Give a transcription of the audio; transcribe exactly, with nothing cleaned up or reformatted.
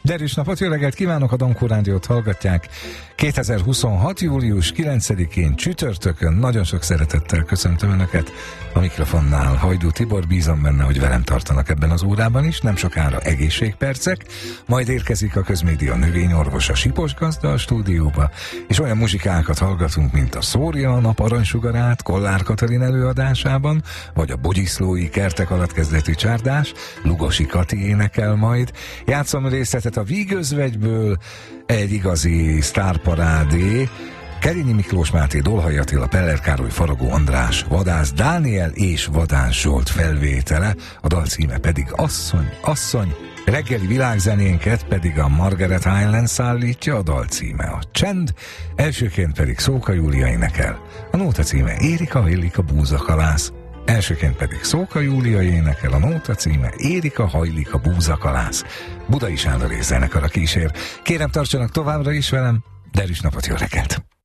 Derűs napot, jó reggelt kívánok, a Dankó Rádiót hallgatják. kétezer-huszonhat. július kilencedikén csütörtökön nagyon sok szeretettel köszöntöm Önöket a mikrofonnál. Hajdú Tibor, bízom benne, hogy velem tartanak ebben az órában is, nem sokára egészségpercek, majd érkezik a Közmédia növényorvosa Sipos Gazda a stúdióba, és olyan muzsikákat hallgatunk, mint a Szórja a nap aranysugarát Kollár Katalin előadásában, vagy a Bogyiszlói kertek alatt kezdetű csárdás, Lugosi Kati énekel majd. Játszom részletet a Vígözvegyből, egy igazi sztárparádé, Kerényi Miklós Máté, Dolhai Attila, Peller Károly, Faragó András, Vadász Dániel és Vadász Zsolt felvétele, a dal címe pedig Asszony, Asszony, reggeli világzenénket pedig a Margaret Highland szállítja, a dal címe a Csend, elsőként pedig Szóka Júlia énekel, a nóta címe Érika hajlik a búzakalász, elsőként pedig Szóka Júlia énekel, a nóta címe Érika hajlik a búzakalász. Budai Sándor és zenekar a kísér. Kérem, tartsanak továbbra is velem, derűs napot, jó reggelt!